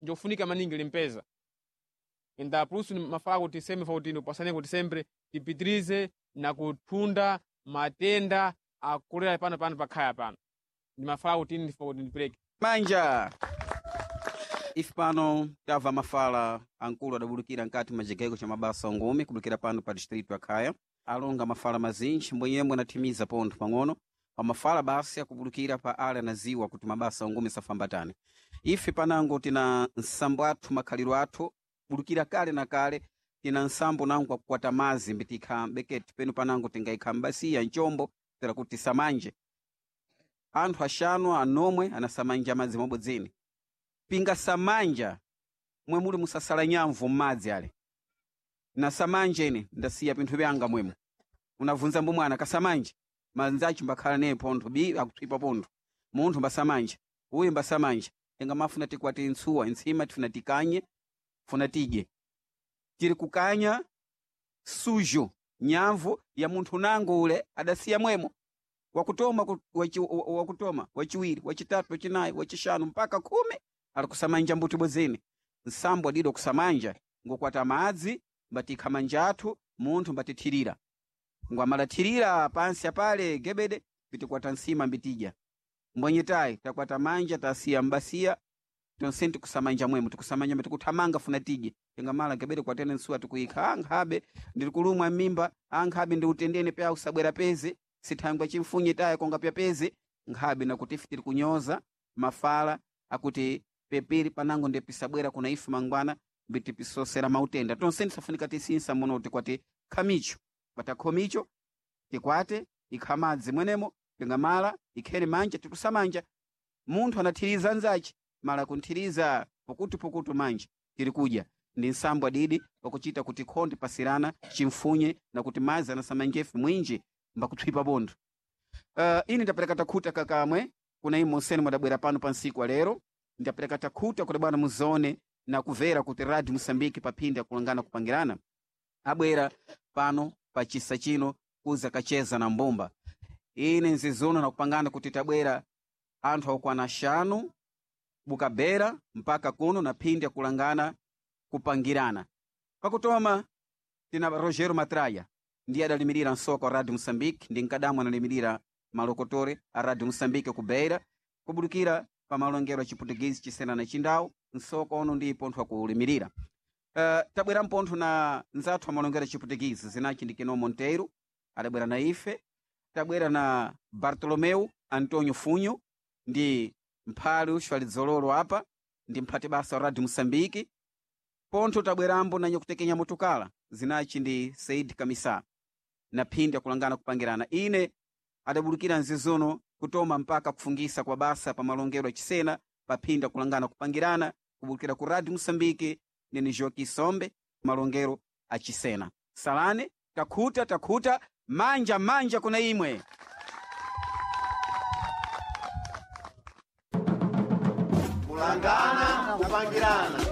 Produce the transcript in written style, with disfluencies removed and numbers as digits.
njofunika maningi limpeza enda prusu mafala kuti seme fautino pasane kuti sempre tipitirize na kutunda matenda akulera pano pakhaya pano ndi mafala kuti ndipeleke manja ife pano tava mafala ankulu adabulukira nkati majegeko cha mabasa ngumi kubulukira pano pa district ya Khaya alonga mafala mazinji mbwenyemwe natimiza pontho pang'ono pa mafala basi akubulukira pa ale anaziwa kuti mabasa ngumi safambatane ife panango tina nsambo athu makhaliro athu bulukira kale na kale tina nsambo nangu akukwata mazi mbitika beketi penu panango tingaikha mbasiya nchombo tera kuti samanje anthu ashanu anomwe anasamanja madzi mobodzeni pinga samanja mwe muli musasala nyamvu mmadzi ale na samanje ine ndasiya pinthu byanga mwemo unavunza mbu mwana kasamanje manzachi mbakhala ne pontho bi akutwipa pontho munthu mbasamanja uyu mbasamanja tenga mafuna tikwati nsuwa nsima tifuna tikanye funa tije tiri kukanya sujo nyamvu ya munthu nango ule adasiya mwemo wakutoma wachiwiri wachitatu wachinayi wachishanu mpaka 10 alikusamanja mbuti bozeni nsambo adido kusamanja ngokwata madzi mbatikha manja athu munthu mbatithirira ngwamalathirira pansi apale gebede bitikwata nsima mbitija mbonyetayi takwata manja tasiya mbasiya tonsenti kusamanja mwemo tikusamanja mbatikuthamanga funa tije tingamala gebede kwatene nsuwa tikuyikha anghabe ndiri kulumwa mimba anghabe ndi utendene pya usabwera peze sithangwa chimfunye taya konga pya peze nghabe na kuti tiri kunyoza mafala akuti pepiri panango ndepisabwera kuna ifu mangwana bitipisosera mautenda tonsenti safunika tisinsa muno tikwati khamicho batakhomicho tikwate ikhamadzi mwenemo tingamala ikhele manja tikusamanja munthu anathiriza nzachi mala kunthiriza pukutu manja tiri kudya ndi nsambo adidi wakuchita kuti khondi pasirana chimfunye na kuti mazi anasamanjefu mwinji mbakutwipa bondo ini ndapereka takhuta kakamwe kuna imo sene mwadabwera pano pa nsiku wa lero ndapereka takhuta kuti bwana muzone na kuvera kuti Radio Mosambiki papindi akulangana kupangirana abwera pano pa chisa chino kuza kacheza na mbomba ine nzizono na kupangana kuti tabwera anthu akukwana shanu bukabera mpaka kuno na pindi akulangana kupangirana pakutoma tina Rogero Matraya ndiye adalimirira nsoko wa Radio Mosambiki ndi nkadamu analimirira malokotore a Radio Mosambiki kubeira kubulukira pa malongero a Chiputugizi chisena na chindawu nsoko ono ndi pontho akulimirira tabwera mpontho na nzathu amalongero a Chiputugizi zinachi ndi Kino Monteiro adabwera na ife tabwera na Bartolomeu Antonio Funho ndi mphali ushwalidzololo apa ndi mphati basa wa Radio Mosambiki pontho tabwerambo na nyakutekenya motukala zinachi ndi Said Kamisa na pindi akulangana kupangirana ine adabulukira nzizono kutoma mpaka kufungisa kwa basa pa malongero achisena pa pindi akulangana kupangirana kubulukira ku Radio Mosambiki nini Joki Sombe malongero achisena salane takhuta manja kuna imwe kulangana kupangirana